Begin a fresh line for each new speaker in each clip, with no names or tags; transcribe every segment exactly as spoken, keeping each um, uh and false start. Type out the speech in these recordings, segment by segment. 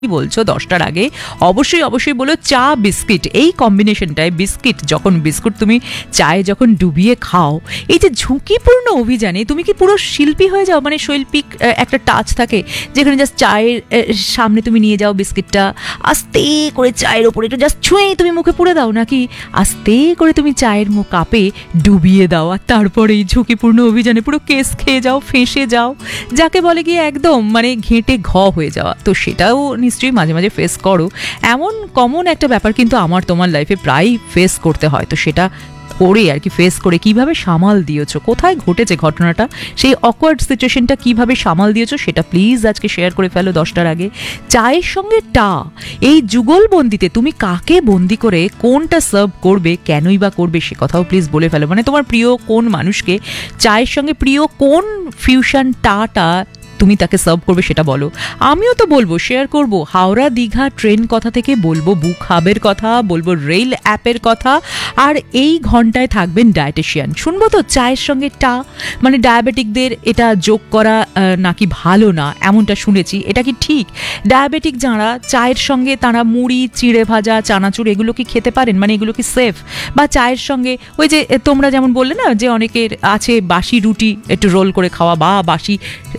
বলছো দশটার আগে অবশ্যই অবশ্যই বলো চা বিস্কিট, এই কম্বিনেশনটায় বিস্কিট যখন বিস্কুট তুমি চায়ে যখন ডুবিয়ে খাও, এই যে ঝুঁকিপূর্ণ অভিযানে তুমি কি পুরো শিল্পী হয়ে যাও? মানে শৈল্পিক একটা টাচ থাকে যেখানে জাস্ট চায়ের সামনে তুমি নিয়ে যাও বিস্কিটটা, আস্তে করে চায়ের ওপরে একটু জাস্ট ছুঁয়েই তুমি মুখে পুড়ে দাও, নাকি আস্তে করে তুমি চায়ের মুখ কাপে ডুবিয়ে দাও আর তারপরে এই ঝুঁকিপূর্ণ অভিযানে পুরো কেস খেয়ে যাও, ফেঁসে যাও, যাকে বলে গিয়ে একদম মানে ঘেঁটে ঘ হয়ে যাওয়া? তো সেটাও নিশ্চয়ই মাঝে মাঝে ফেস করো। এমন কমন একটা ব্যাপার কিন্তু আমার তোমার লাইফে প্রায় ফেস করতে হয়। তো সেটা করে আর কি ফেস করে কিভাবে সামাল দিয়েছো, কোথায় ঘটেছে ঘটনাটা, সেই অকওয়ার্ড সিচুয়েশনটা কিভাবে সামাল দিয়েছো সেটা প্লিজ আজকে শেয়ার করে ফেলো দশটার আগে। চায়ের সঙ্গে টা, এই যুগলবন্দিতে তুমি কাকে বন্দি করে কোনটা সার্ভ করবে, কেনই বা করবে সে কথাও প্লিজ বলে ফেলো। মানে তোমার প্রিয় কোন মানুষকে চায়ের সঙ্গে প্রিয় কোন ফিউশন টাটা তুমি তাকে সার্ভ করবে সেটা বলো। আমিও তো বলবো, শেয়ার করব, হাওড়া দীঘা ট্রেন কথা থেকে বলবো, বুক হাবের কথা বলবো, রেল অ্যাপের কথা, আর এই ঘন্টায় থাকবেন ডায়েটিশিয়ান। শুনবো তো চায়ের সঙ্গে টা, মানে ডায়াবেটিকদের এটা যোগ করা নাকি ভালো না এমনটা শুনেছি, এটা কি ঠিক? ডায়াবেটিক যারা চায়ের সঙ্গে তারা মুড়ি, চিড়ে ভাজা, চানাচুর এগুলো কি খেতে পারেন? মানে এগুলো কি সেফ? বা চায়ের সঙ্গে ওই যে তোমরা যেমন বললে না যে অনেকের আছে বাসি রুটি একটু রোল করে খাওয়া বা বাসি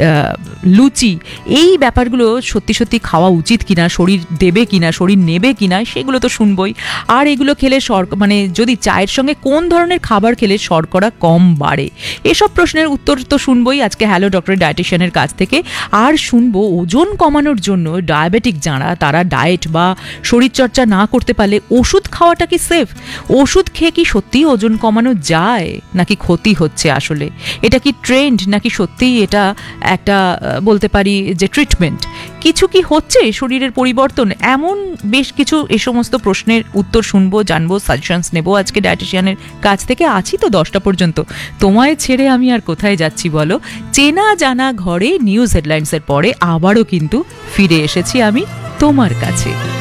লুচি, এই ব্যাপারগুলো সত্যি সত্যি খাওয়া উচিত কিনা, শরীর দেবে কিনা, শরীর নেবে কিনা, সেগুলো তো শুনবই। আর এগুলো খেলে শর মানে যদি চায়ের সঙ্গে কোন ধরনের খাবার খেলে শর্করা কম বাড়ে, এসব প্রশ্নের উত্তর তো শুনবই আজকে হ্যালো ডক্টর ডায়েটিশিয়ানের কাছ থেকে। আর শুনবো ওজন কমানোর জন্য ডায়াবেটিক যারা তারা ডায়েট বা শরীরচর্চা না করতে পারলে ওষুধ খাওয়াটা কি সেফ? ওষুধ খেয়ে কি সত্যিই ওজন কমানো যায় নাকি ক্ষতি হচ্ছে? আসলে এটা কি ট্রেন্ড নাকি সত্যিই এটা একটা বলতে পারি যে ট্রিটমেন্ট? কিছু কি হচ্ছে শরীরের পরিবর্তন? এমন বেশ কিছু এ সমস্ত প্রশ্নের উত্তর শুনবো, জানবো, সাজেশনস নেবো আজকে ডায়েটিশিয়ানের কাছ থেকে। আছি তো দশটা পর্যন্ত, তোমায় ছেড়ে আমি আর কোথায় যাচ্ছি বলো? চেনা জানা ঘরে নিউজ হেডলাইন্সের পরে আবারও কিন্তু ফিরে এসেছি আমি তোমার কাছে।